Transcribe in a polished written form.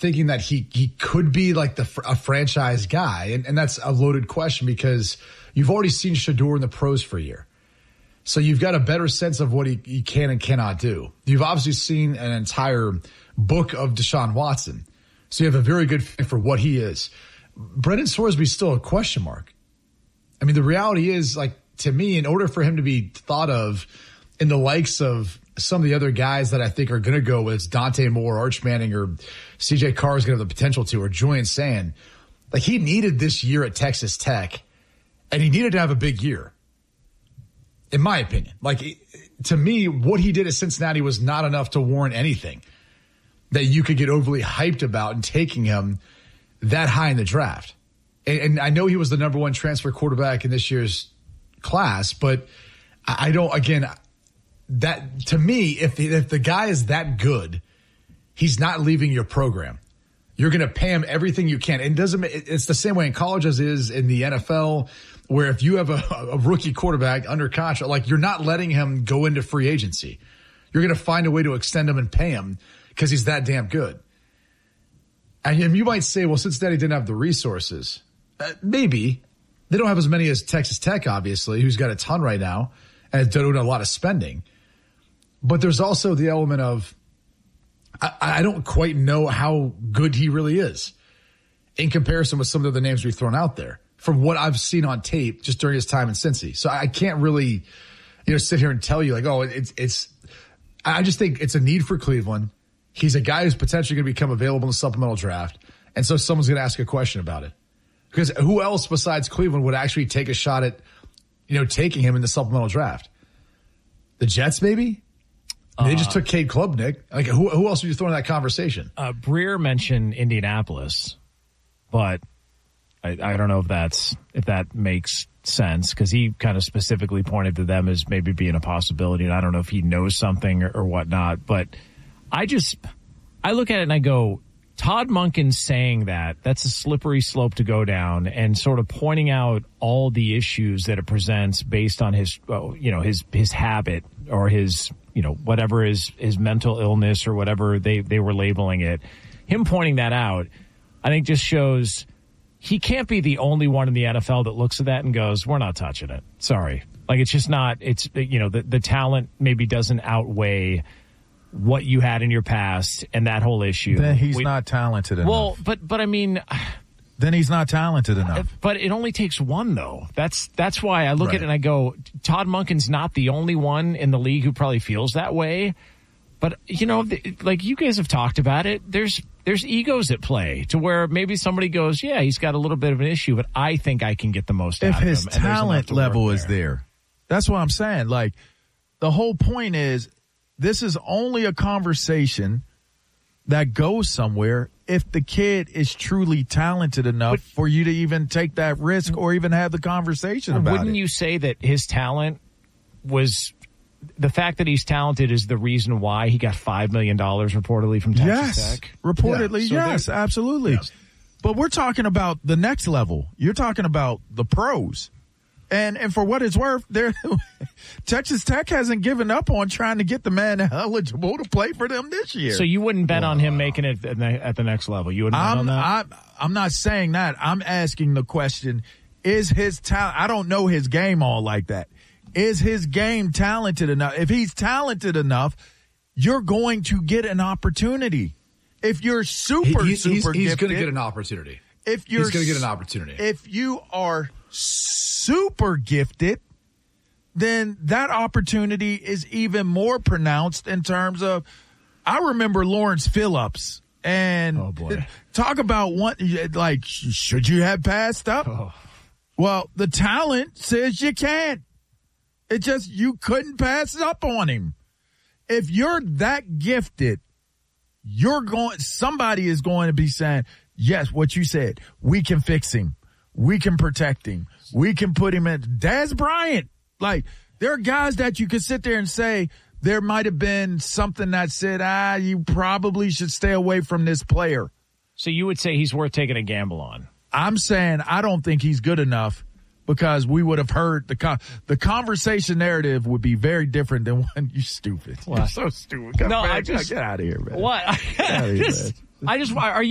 thinking that he could be like a franchise guy. And that's a loaded question because you've already seen Shedeur in the pros for a year. So you've got a better sense of what he can and cannot do. You've obviously seen an entire book of Deshaun Watson. So you have a very good fit for what he is. Brendan Sorsby's still a question mark. I mean, the reality is, like, to me, in order for him to be thought of in the likes of some of the other guys that I think are going to go, whether it's Dante Moore, Arch Manning, or CJ Carr is going to have the potential to, or Julian Sand, like, he needed this year at Texas Tech, and he needed to have a big year. In my opinion, like, to me, what he did at Cincinnati was not enough to warrant anything that you could get overly hyped about and taking him that high in the draft. And I know he was the number one transfer quarterback in this year's class, but I don't, again, that to me, if the guy is that good, he's not leaving your program. You're going to pay him everything you can. And it's the same way in college as it is in the NFL, where if you have a rookie quarterback under contract, like, you're not letting him go into free agency. You're going to find a way to extend him and pay him because he's that damn good. And you might say, well, Cincinnati didn't have the resources. Maybe. They don't have as many as Texas Tech, obviously, who's got a ton right now and is doing a lot of spending. But there's also the element of, I don't quite know how good he really is in comparison with some of the names we've thrown out there from what I've seen on tape just during his time in Cincy. So I can't really, sit here and tell you, like, oh, I just think it's a need for Cleveland. He's a guy who's potentially going to become available in the supplemental draft. And so someone's going to ask a question about it. Because who else besides Cleveland would actually take a shot at, taking him in the supplemental draft? The Jets, maybe? They just took Cade Klubnik. Like, who else would you throw in that conversation? Breer mentioned Indianapolis, but I don't know if that makes sense, because he kind of specifically pointed to them as maybe being a possibility, and I don't know if he knows something or whatnot. But I look at it and I go, Todd Monken saying that's a slippery slope to go down, and sort of pointing out all the issues that it presents based on his habit or his, whatever his mental illness or whatever they were labeling it. Him pointing that out, I think, just shows he can't be the only one in the NFL that looks at that and goes, we're not touching it. Sorry. Like, it's just not, the talent maybe doesn't outweigh what you had in your past and that whole issue. Then he's not talented enough. Well, but I mean, then he's not talented enough. But it only takes one, though. That's why I look at it and I go, Todd Monken's not the only one in the league who probably feels that way. But, like you guys have talked about it, there's egos at play to where maybe somebody goes, yeah, he's got a little bit of an issue, but I think I can get the most out of him. If his talent level is there. That's what I'm saying. Like, the whole point is, this is only a conversation that goes somewhere if the kid is truly talented enough for you to even take that risk or even have the conversation about it. Wouldn't you say that his talent was the fact that he's talented is the reason why he got $5 million reportedly from Texas Tech? Reportedly, yes, absolutely. Yes. But we're talking about the next level. You're talking about the pros. And for what it's worth, Texas Tech hasn't given up on trying to get the man eligible to play for them this year. So you wouldn't bet on him making it at the next level? You wouldn't bet on that? I'm not saying that. I'm asking the question, is his talent – I don't know his game all like that. Is his game talented enough? If he's talented enough, you're going to get an opportunity. If you're super gifted – he's going to get an opportunity. He's going to get an opportunity. If you are – super gifted, then that opportunity is even more pronounced in terms of, I remember Lawrence Phillips, and talk about should you have passed up? Oh. Well, the talent says you can't. It just, you couldn't pass up on him. If you're that gifted, somebody is going to be saying, yes, what you said, we can fix him. We can protect him. We can put him in. Dez Bryant. Like, there are guys that you could sit there and say there might have been something that said, you probably should stay away from this player. So you would say he's worth taking a gamble on? I'm saying I don't think he's good enough, because we would have heard the conversation narrative would be very different than when you stupid. What? You're so stupid. Get out of here, man. What? Are you